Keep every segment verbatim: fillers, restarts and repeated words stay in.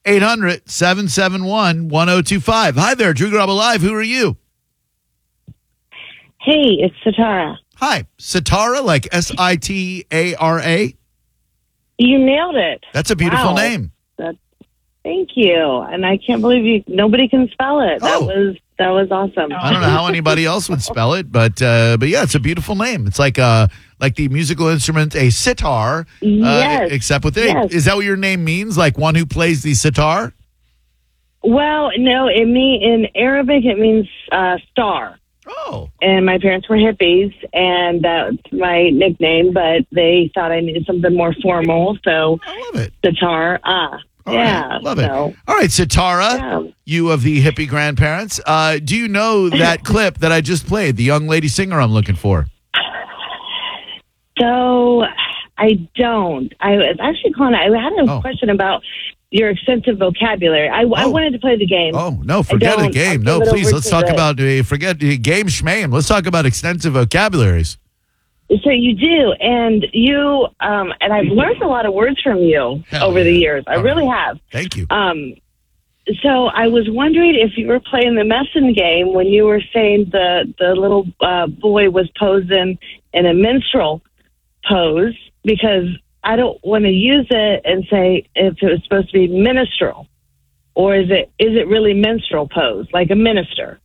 eight hundred, seven seven one, one oh two five. Hi there, Drew Garabo Live. Who are you? Hey, it's Sitara. Hi. Sitara, like S I T A R A? You nailed it. That's a beautiful Wow. name. That's, thank you. And I can't believe you. Nobody can spell it. That Oh. was that was awesome. I don't know how anybody else would spell it, but uh, but yeah, it's a beautiful name. It's like uh like the musical instrument, a sitar, uh, Yes. except with it. Yes. Is that what your name means? Like one who plays the sitar? Well, no, it mean in Arabic it means uh, star. Oh. And my parents were hippies, and that's my nickname. But they thought I needed something more formal, so I love it. Sitar. Ah, All yeah, right. Love it. so, All right, Sitara, Yeah. you of the hippie grandparents. Uh, do you know that clip that I just played, the young lady singer I'm looking for? So I don't. I was actually calling. I had a Oh. question about your extensive vocabulary. I, I Oh. wanted to play the game. Oh, no, forget a don't. game. I'll No, give it please, over let's to talk the- about, uh, forget the game schmame. Let's talk about extensive vocabularies. So you do, and you, um, and I've learned a lot of words from you Hell over the yeah. years. I All really right. have. Thank you. Um, so I was wondering if you were playing the Messin game when you were saying the the little uh, boy was posing in a minstrel pose, because I don't want to use it and say if it was supposed to be minstrel, or is it is it really minstrel pose like a minister?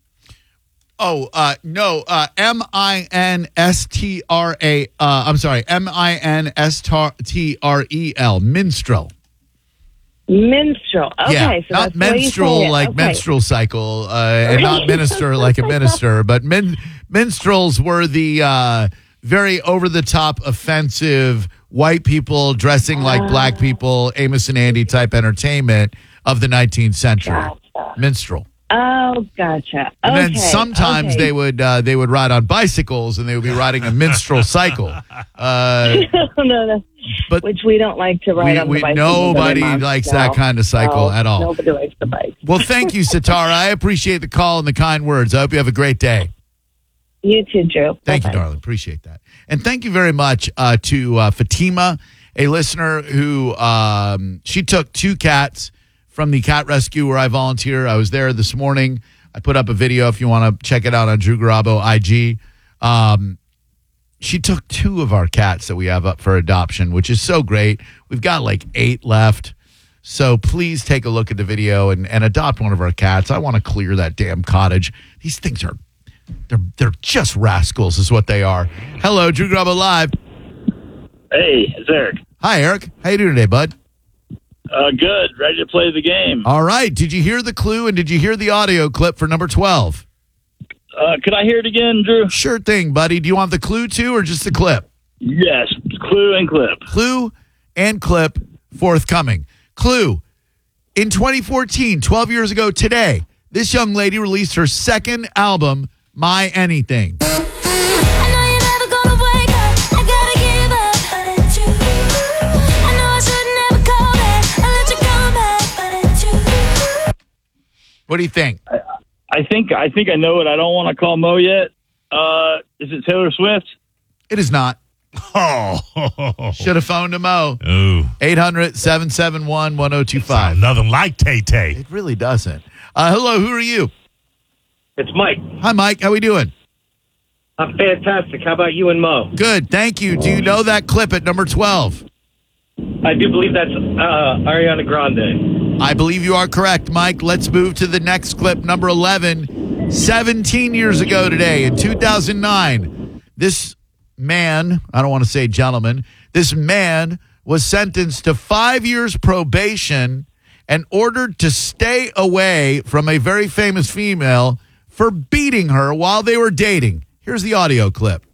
Oh, uh, no, uh, M I N S T R A, uh, I'm sorry, M I N S T R E L, minstrel. Minstrel. Okay, yeah, so not that's the way you menstrual say it. like Okay. menstrual cycle, uh, and not minister like a minister, but min- minstrels were the uh, very over-the-top, offensive white people dressing like black people, Amos and Andy type entertainment of the nineteenth century. Gotcha. Minstrel. Oh, gotcha. And okay. then sometimes okay. they would uh, they would ride on bicycles and they would be riding a minstrel cycle. Uh, no, no. but Which we don't like to ride we, on the we, bicycle. nobody likes that kind of cycle at all. Nobody likes the bike. Well, thank you, Sitara. I appreciate the call and the kind words. I hope you have a great day. You too, Drew. Thank Bye-bye. you, darling. Appreciate that. And thank you very much uh, to uh, Fatima, a listener who um, she took two cats from the cat rescue where I volunteer. I was there this morning. I put up a video if you want to check it out on Drew Garabo I G. Um, she took two of our cats that we have up for adoption, which is so great. We've got like eight left. So please take a look at the video and, and adopt one of our cats. I want to clear that damn cottage. These things are, they're they're just rascals is what they are. Hello, Drew Garabo Live. Hey, it's Eric. Hi, Eric. How you doing today, bud? Uh, good. Ready to play the game. All right. Did you hear the clue and did you hear the audio clip for number twelve? Uh, could I hear it again, Drew? Sure thing, buddy. Do you want the clue too or just the clip? Yes. Clue and clip. Clue and clip forthcoming. Clue. In twenty fourteen, twelve years ago today, this young lady released her second album, My Anything. What do you think? I think I think I know it. I don't want to call Mo yet. Uh, is it Taylor Swift? It is not. Oh. Should have phoned him. Oh. Ooh. eight hundred, seven seven one, one oh two five. Nothing like Tay-Tay. It really doesn't. Uh, hello, who are you? It's Mike. Hi, Mike. How we doing? I'm fantastic. How about you and Mo? Good, thank you. Do you know that clip at number twelve? I do believe that's uh, Ariana Grande. I believe you are correct, Mike. Let's move to the next clip, number eleven. seventeen years ago today, in two thousand nine, this man, I don't want to say gentleman, this man was sentenced to five years probation and ordered to stay away from a very famous female for beating her while they were dating. Here's the audio clip.